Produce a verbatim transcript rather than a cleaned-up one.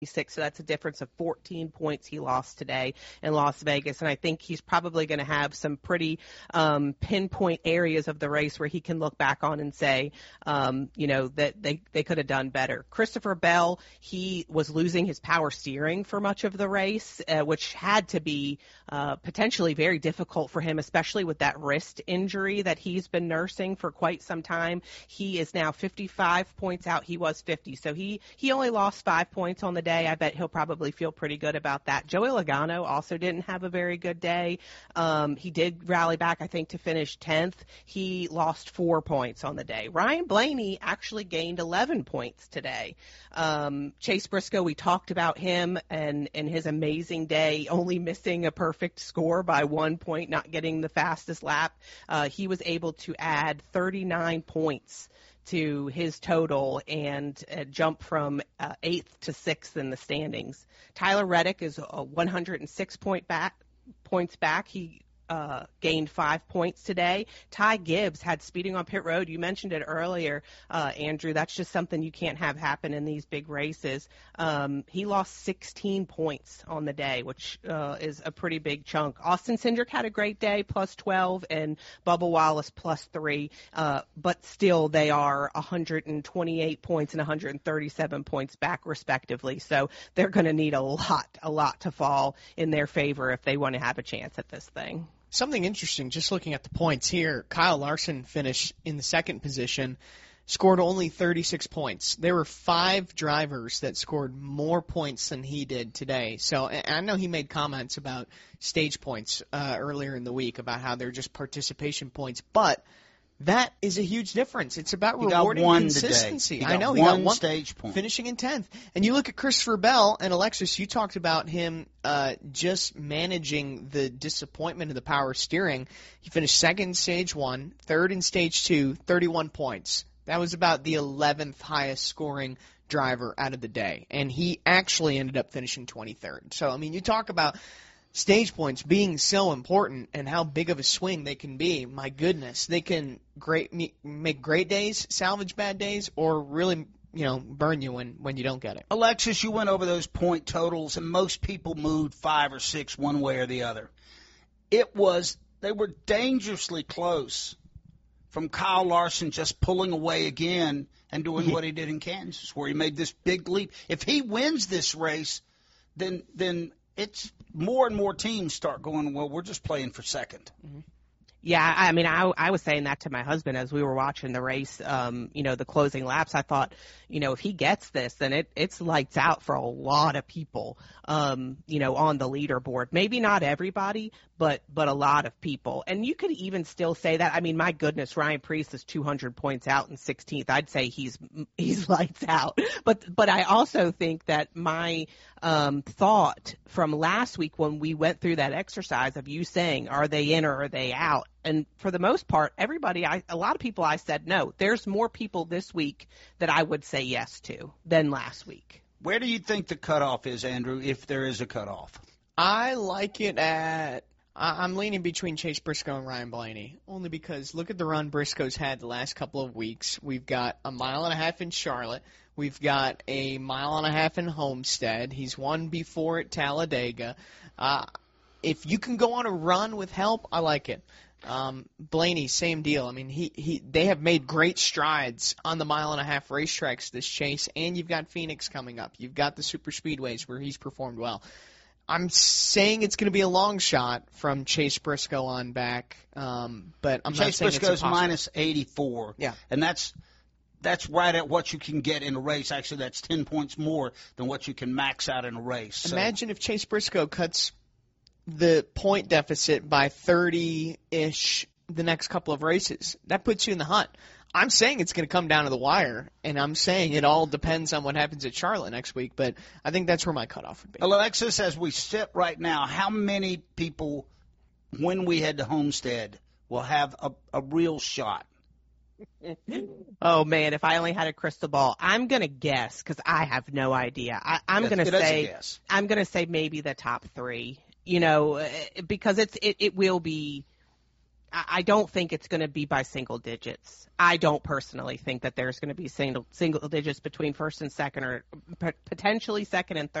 Six, so that's a difference of fourteen points he lost today in Las Vegas. And I think he's probably going to have some pretty um, pinpoint areas of the race where he can look back on and say, um, you know, that they, they could have done better. Christopher Bell, he was losing his power steering for much of the race, uh, which had to be uh, potentially very difficult for him, especially with that wrist injury that he's been nursing for quite some time. He is now fifty-five points out. He was fifty. So he, he only lost five points on the day. I bet he'll probably feel pretty good about that. Joey Logano also didn't have a very good day. Um, he did rally back, I think, to finish tenth. He lost four points on the day. Ryan Blaney actually gained eleven points today. Um, Chase Briscoe, we talked about him and, and his amazing day, only missing a perfect score by one point, not getting the fastest lap. Uh, he was able to add thirty-nine points to his total and uh, jump from uh, eighth to sixth in the standings. Tyler Reddick is a one hundred six point back, points back. He uh, gained five points today. Ty Gibbs had speeding on pit road. You mentioned it earlier, uh, Andrew. That's just something you can't have happen in these big races. Um, he lost sixteen points on the day, which uh, is a pretty big chunk. Austin Cindric had a great day, plus twelve, and Bubba Wallace plus three. Uh, but still, they are one hundred twenty-eight points and one hundred thirty-seven points back, respectively. So they're going to need a lot, a lot to fall in their favor if they want to have a chance at this thing. Something interesting, just looking at the points here, Kyle Larson finished in the second position, scored only thirty-six points. There were five drivers that scored more points than he did today. So I know he made comments about stage points uh, earlier in the week, about how they're just participation points, but that is a huge difference. It's about he rewarding got one consistency. Today. He I know got he one got one stage point, finishing in tenth. And you look at Christopher Bell and Alexis. You talked about him uh, just managing the disappointment of the power steering. He finished second in stage one, third in stage two, thirty-one points. That was about the eleventh highest scoring driver out of the day, and he actually ended up finishing twenty-third. So I mean, you talk about stage points being so important and how big of a swing they can be. My goodness, they can great make great days, salvage bad days, or really, you know, burn you when, when you don't get it. Alexis, you went over those point totals, and most people moved five or six one way or the other. It was, they were dangerously close from Kyle Larson just pulling away again and doing what he did in Kansas, where he made this big leap. If he wins this race, then then it's more and more teams start going, well, we're just playing for second. Mm-hmm. Yeah, I mean, I, I was saying that to my husband as we were watching the race, um, you know, the closing laps. I thought, you know, if he gets this, then it, it's lights out for a lot of people, um, you know, on the leaderboard. Maybe not everybody, but but a lot of people. And you could even still say that. I mean, my goodness, Ryan Preece is two hundred points out in sixteenth. I'd say he's he's lights out. But but I also think that my um, thought from last week when we went through that exercise of you saying, are they in or are they out? And for the most part, everybody, I, a lot of people I said no. There's more people this week that I would say yes to than last week. Where do you think the cutoff is, Andrew, if there is a cutoff? I like it at, I'm leaning between Chase Briscoe and Ryan Blaney, only because look at the run Briscoe's had the last couple of weeks. We've got a mile and a half in Charlotte. We've got a mile and a half in Homestead. He's won before at Talladega. Uh, if you can go on a run with help, I like it. Um, Blaney, same deal. I mean, he, he they have made great strides on the mile and a half racetracks this Chase, and you've got Phoenix coming up. You've got the super speedways where he's performed well. I'm saying it's going to be a long shot from Chase Briscoe on back, um, but I'm Chase not saying Briscoe's it's impossible. minus eighty-four. Yeah, and that's that's right at what you can get in a race. Actually, that's ten points more than what you can max out in a race. So. Imagine if Chase Briscoe cuts the point deficit by thirty-ish the next couple of races. That puts you in the hunt. I'm saying it's going to come down to the wire, and I'm saying it all depends on what happens at Charlotte next week, but I think that's where my cutoff would be. Alexis, as we sit right now, how many people, when we head to Homestead, will have a, a real shot? Oh, man, if I only had a crystal ball. I'm going to guess because I have no idea. I, I'm going to say I'm going to say maybe the top three. You know, because it's it, it will be I I don't think it's going to be by single digits. I don't personally think that there's going to be single single digits between first and second, or p- potentially second and third.